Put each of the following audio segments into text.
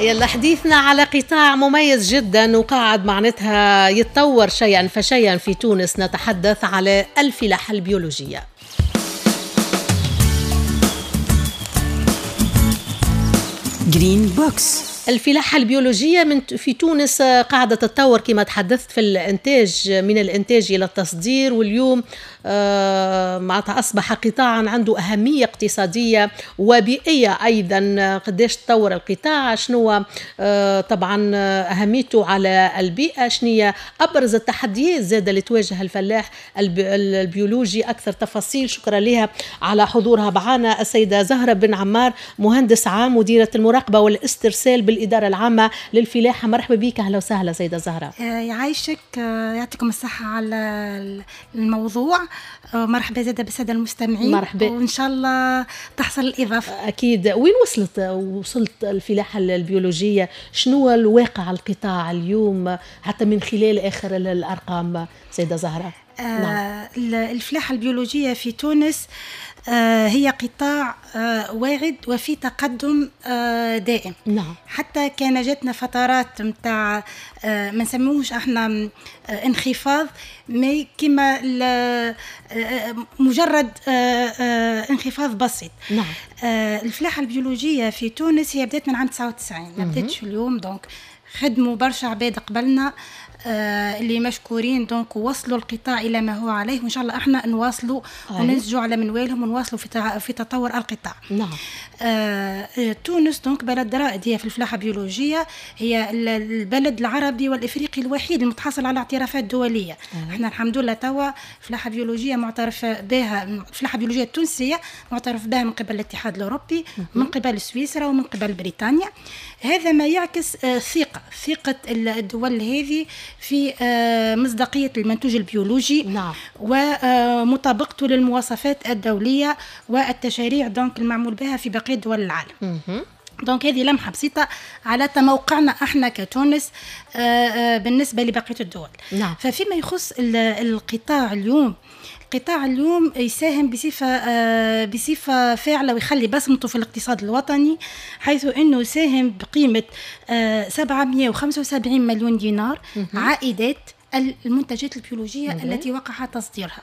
يلا حديثنا على قطاع مميز جدا وقاعد معناتها يتطور شيئا فشيئا في تونس. نتحدث على الفلاحة البيولوجية. جرين بوكس. الفلاحة البيولوجية في تونس قاعدة تتطور كما تحدثت في الإنتاج، من الإنتاج إلى التصدير، واليوم معناتها أصبح قطاعا عنده أهمية اقتصادية وبيئية أيضا. قديش تطور القطاع، شنو طبعا أهميته على البيئة، شنو أبرز التحديات زادة اللي تواجه الفلاح البيولوجي. أكثر تفاصيل شكرا لها على حضورها معنا السيدة زهرة بن عمار، مهندس عام مديرة المراقبة والاسترسال بالإدارة العامة للفلاحة. مرحبا بك، أهلا وسهلا سيدة زهرة. يعيشك، يعطيكم الصحة على الموضوع. مرحبا زادة بالسادة المستمعين. مرحبا، وإن شاء الله تحصل الإضافة. أكيد. وين وصلت الفلاحة البيولوجية؟ شنو الواقع القطاع اليوم حتى من خلال آخر الأرقام سيدة زهرة؟ نعم. الفلاحة البيولوجية في تونس هي قطاع واعد وفي تقدم دائم. نعم. حتى كان جاتنا فترات متاع ما نسموهش احنا انخفاض، ما كما مجرد انخفاض بسيط. نعم. الفلاحة البيولوجية في تونس هي بدأت من عام 99، ما بدأتش اليوم. دونك خدموا برشا عباد قبلنا اللي مشكورين، دونك وصلوا القطاع إلى ما هو عليه، وإن شاء الله احنا نواصلوا وننسجوا على منوالهم ونواصلوا في تطور القطاع. نعم. تونس دونك بلد رائد هي في الفلاحة البيولوجية، هي البلد العربي والإفريقي الوحيد المتحصل على اعترافات دولية. احنا الحمد لله توا فلاحة بيولوجية معترف بها، الفلاحة البيولوجية التونسية معترف بها من قبل الاتحاد الأوروبي، من قبل سويسرا ومن قبل بريطانيا. هذا ما يعكس ثقة الدول هذه في مصداقية المنتوج البيولوجي. نعم. ومطابقته للمواصفات الدولية والتشاريع دونك المعمول بها في بقية دول العالم. دونك هذه لمحة بسيطة على تموقعنا احنا كتونس بالنسبة لبقية الدول. نعم. ففيما يخص القطاع اليوم يساهم بصفة فاعلة ويخلي بصمته في الاقتصاد الوطني، حيث أنه يساهم بقيمة 775 مليون دينار عائدات المنتجات البيولوجية التي وقع تصديرها.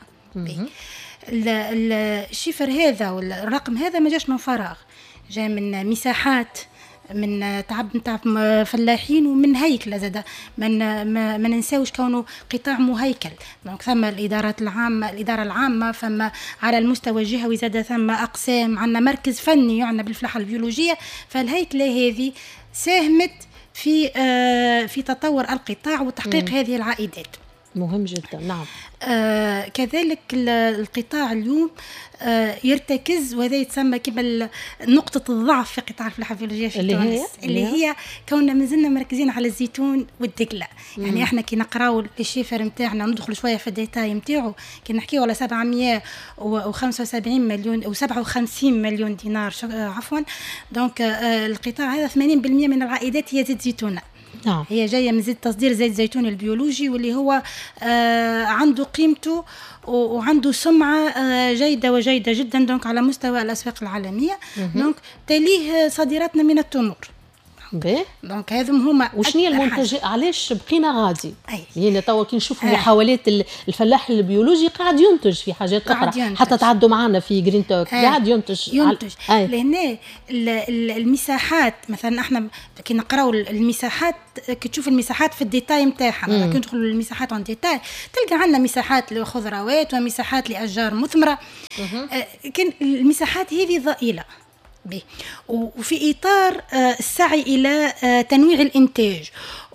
الشفر هذا والرقم هذا ما جاش من فراغ، جاء من مساحات، من تعب فلاحين، ومن هيكل زاده. ما ننساوش كونه قطاع مهيكل. دونك ثم الاداره العامه، ثم على المستوى الجهوي زاده ثم اقسام، عندنا مركز فني يعنى بالفلاحه البيولوجيه. فالهيكله هذه ساهمت في تطور القطاع وتحقيق هذه العائدات. مهم جدا. نعم. كذلك القطاع اليوم يرتكز، وهذا يتسمى كما نقطة الضعف في قطاع الفلاحة البيولوجية في تونس، اللي هي كوننا مازلنا مركزين على الزيتون والدقلة. يعني احنا كي نقراو الشيفر نتاعنا ندخل شوية في الديتاي نتاعو، كي نحكيو على 775 مليون أو 57 مليون دينار عفوا. دونك القطاع هذا 80% من العائدات هي زيت زيتونة. نعم. هي جاية من تصدير زيت زيتون البيولوجي، واللي هو عنده قيمته وعنده سمعة جيدة وجيدة جدا دونك على مستوى الأسواق العالمية. دونك تليه صادراتنا من التمور. دونك هذم هما. وشنية المنتج؟ علاش بقينا غادي؟ يعني توا كي نشوف محاولات الفلاح البيولوجي قاعد ينتج في حاجات أخرى، حتى تعدوا معنا في جرين توك قاعد ينتج. لهنا المساحات مثلا احنا كي نقراو المساحات، كي تشوف المساحات في الديتاي نتاعها، كي ندخل المساحات عن ديتاي تلقى عندنا مساحات لخضروات ومساحات لأشجار مثمرة. كان المساحات هذه ضئيلة وفي إطار السعي إلى تنويع الإنتاج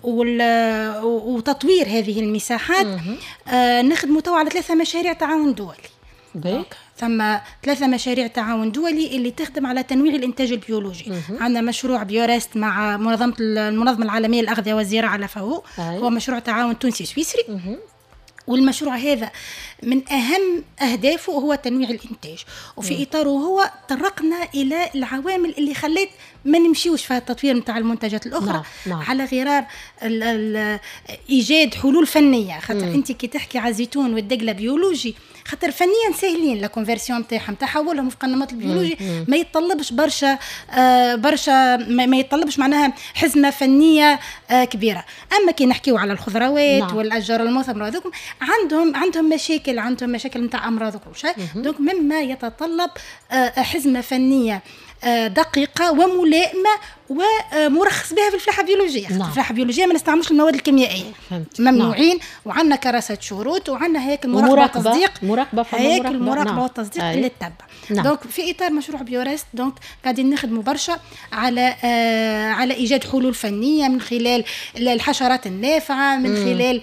وتطوير هذه المساحات. نخدموا توا على 3 مشاريع تعاون دولي. ثم 3 مشاريع تعاون دولي اللي تخدم على تنويع الإنتاج البيولوجي. عندنا مشروع بيورست مع المنظمة العالمية للأغذية والزراعة على فهو، هو مشروع تعاون تونسي سويسري. والمشروع هذا من أهم أهدافه هو تنويع الإنتاج، وفي إطاره هو طرقنا إلى العوامل اللي خلت ما نمشيوش في التطوير متاع المنتجات الأخرى. نعم. على غرار إيجاد حلول فنية. خاطر أنت كي تحكي على الزيتون والدقلة بيولوجي خاطر فنيا سهلين لا كونفيرسيون نتاعهم تحولهم وفق النمط البيولوجي ما يتطلبش برشا ما يتطلبش معناها حزمه فنيه كبيره. اما كي نحكيو على الخضروات والاشجار المثمره هذوك عندهم مشاكل نتاع امراض وكل شيء، دونك مما يتطلب حزمه فنيه دقيقة وملائمة ومرخص بها في الفلاحة البيولوجية. في الفلاحة البيولوجية ما نستعملش المواد الكيميائية، ممنوعين، وعندنا كراسة شروط وعندنا هيك المراقبة والتصديق، المراقبة والتصديق اللي تتبع. دونك في إطار مشروع بيورست دونك قاعدين نخدموا برشا على إيجاد حلول فنية من خلال الحشرات النافعة، من خلال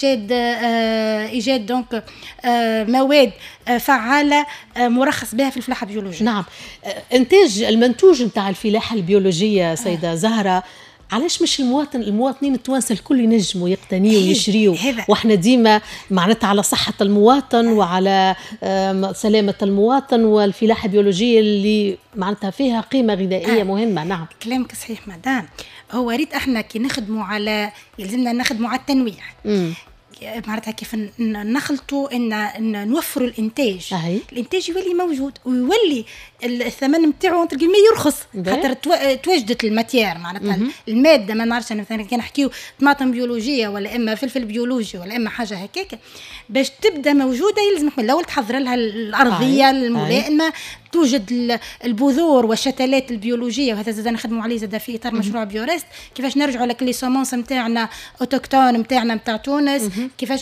إيجاد دونك مواد فعالة مرخص بها في الفلاحة البيولوجية. نعم. المنتوج نتاع الفلاحة البيولوجية سيدة زهرة، علاش مش المواطنين التوانسه الكل ينجموا يقتنيوا ويشريوا؟ واحنا ديما معناتها على صحه المواطن وعلى سلامه المواطن، والفلاحه البيولوجيه اللي معناتها فيها قيمه غذائيه مهمه. نعم، كلامك صحيح مدام. هو ريت احنا كي نخدموا يلزمنا نخدموا على التنويع. معناتها كيف نخلطوا ان نوفروا الانتاج. الانتاج يولي موجود ويولي الثمن نتاعو تلقى ما يرخص، خاطر تواجدت الماتير معناتها الماده. ما نعرفش مثلا كي نحكيو طماطم بيولوجيه ولا اما فلفل بيولوجي ولا اما حاجه هكاك، باش تبدا موجوده يلزمك من الاول تحضر لها الارضيه الملائمه، توجد البذور والشتلات البيولوجيه، وهذا زاد نخدموا عليه زاد في اطار مشروع بيورست. كيفاش نرجعوا لك لي سومونس نتاعنا اوتوكتون نتاعنا نتاع تونس، كيفاش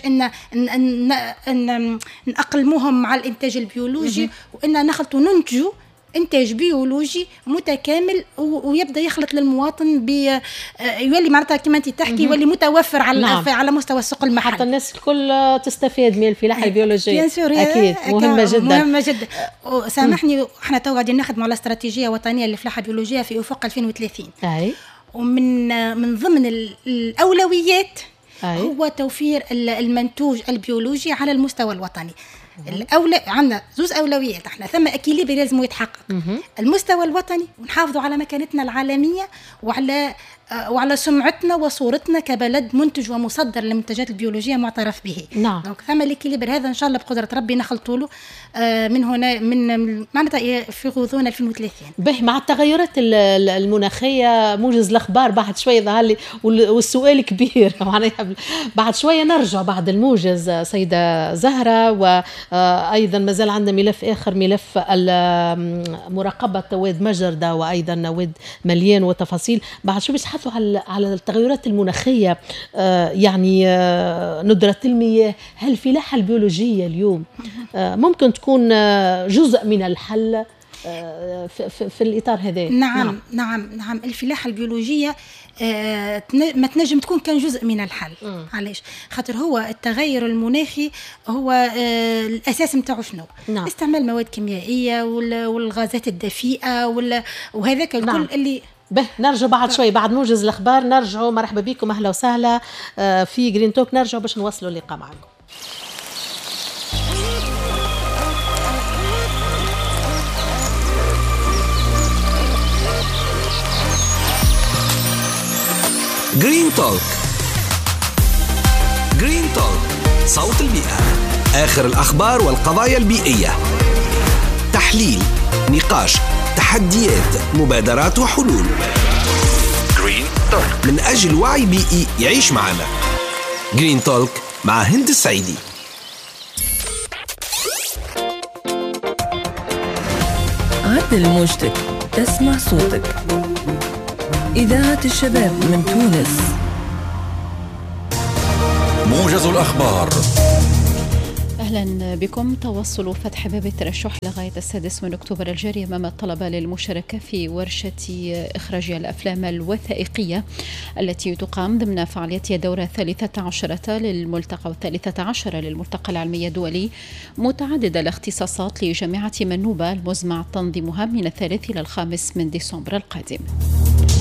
ان نقلموهم مع الانتاج البيولوجي، وان نخلطوا ننتجوا انتاج بيولوجي متكامل ويبدا يخلط للمواطن يولي معناتها كما انت تحكي يولي متوفر على مستوى السوق المحلي، حتى الناس الكل تستفيد من الفلاحه البيولوجيه. اكيد مهمه جدا. سامحني، احنا تو قاعدين نخدموا على استراتيجيه وطنيه للفلاحه البيولوجيه في افق 2030. ومن ضمن الاولويات هو توفير المنتوج البيولوجي على المستوى الوطني. عندنا زوز أولويات، احنا ثم أكيليبر لازم يتحقق. المستوى الوطني ونحافظوا على مكانتنا العالمية وعلى سمعتنا وصورتنا كبلد منتج ومصدر للمنتجات البيولوجية معترف به. دونك ثم الأكيليبر هذا إن شاء الله بقدرة ربي نخلطوا له من هنا من معناتها في غضون 2030. به مع التغيرات المناخية موجز الأخبار بعد شوية ظهر لي والسؤال كبير معناها بعد شوية نرجع بعد الموجز سيدة زهرة. وأيضا ما زال عندنا ملف آخر، ملف مراقبة واد مجردة وأيضا واد مليان وتفاصيل. بعد شوية بيتحدثوا على التغيرات المناخية، يعني ندرة المياه. هل الفلاحة البيولوجية اليوم ممكن تكون جزء من الحل في الإطار هذا؟ نعم. الفلاحة البيولوجية ما تنجم تكون كان جزء من الحل. علاش؟ خاطر هو التغير المناخي هو الأساس متاعو شنو؟ استعمال مواد كيميائية والغازات الدفيئة وهذاك الكل اللي نرجع بعد شوي بعد موجز الأخبار. نرجعوا. مرحبا بكم، أهلا وسهلا في جرين توك. نرجعوا باش نوصلوا اللقاء معكم. جرين توك. جرين توك، صوت البيئة، آخر الأخبار والقضايا البيئية، تحليل، نقاش، تحديات، مبادرات وحلول. جرين توك من أجل وعي بيئي يعيش معنا. جرين توك مع هند السعيدي. عدل موجتك، تسمع صوتك. إذاعة الشباب من تونس. موجز الأخبار. أهلا بكم. توصل فتح باب الترشح لغاية 6 من أكتوبر الجاري أمام الطلبة للمشاركة في ورشة إخراج الأفلام الوثائقية التي تقام ضمن فعاليات الدورة 13 للملتقى و13 للملتقى العلمي الدولي متعدد الاختصاصات لجامعة منوبة المزمع تنظيمها من 3 إلى 5 من ديسمبر القادم.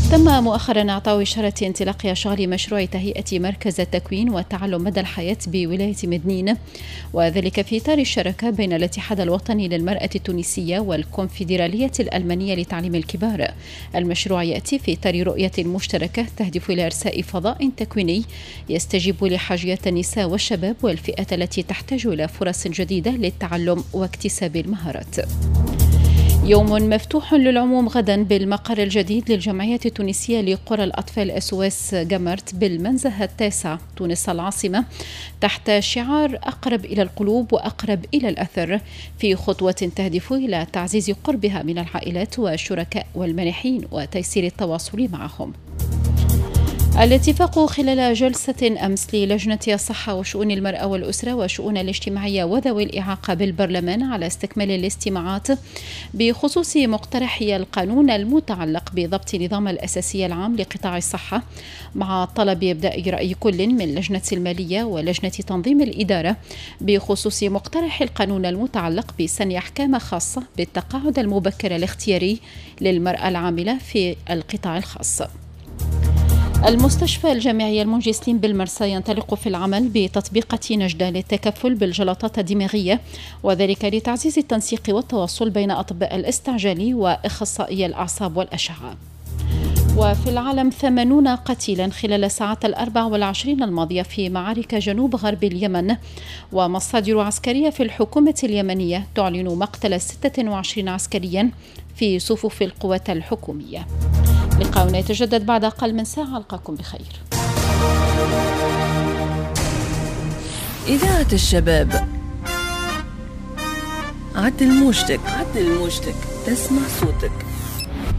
تم مؤخرا إعطاء إشارة انطلاق شغل مشروع تهيئة مركز التكوين والتعلم مدى الحياة بولاية مدنين، وذلك في إطار الشراكة بين الاتحاد الوطني للمرأة التونسية والكونفدرالية الألمانية لتعليم الكبار. المشروع يأتي في إطار رؤية مشتركة تهدف إلى إرساء فضاء تكويني يستجيب لحاجيات النساء والشباب والفئات التي تحتاج إلى فرص جديدة للتعلم واكتساب المهارات. يوم مفتوح للعموم غدا بالمقر الجديد للجمعية التونسية لقرى الأطفال SOS جمرت بالمنزه التاسع تونس العاصمة، تحت شعار أقرب إلى القلوب وأقرب إلى الأثر، في خطوة تهدف إلى تعزيز قربها من العائلات والشركاء والمانحين وتيسير التواصل معهم. الاتفاق خلال جلسة أمس للجنة الصحة وشؤون المرأة والأسرة وشؤون الاجتماعية وذوي الإعاقة بالبرلمان على استكمال الاستماعات بخصوص مقترحي القانون المتعلق بضبط نظام الأساسي العام لقطاع الصحة، مع طلب إبداء رأي كل من لجنة المالية ولجنة تنظيم الإدارة بخصوص مقترح القانون المتعلق بسن أحكام خاصة بالتقاعد المبكر الاختياري للمرأة العاملة في القطاع الخاص. المستشفى الجامعي المنجي سليم بالمرسى ينطلق في العمل بتطبيقة نجدة للتكفل بالجلطات الدماغية، وذلك لتعزيز التنسيق والتواصل بين أطباء الاستعجال وأخصائي الأعصاب والأشعة. وفي العالم 80 قتيلا خلال ساعات 24 الماضية في معارك جنوب غرب اليمن، ومصادر عسكرية في الحكومة اليمنية تعلن مقتل 26 عسكريا في صفوف القوات الحكومية. لقاؤنا يتجدد بعد أقل من ساعة، ألقاكم بخير. إذاعة الشباب، عدل موجتك تسمع صوتك.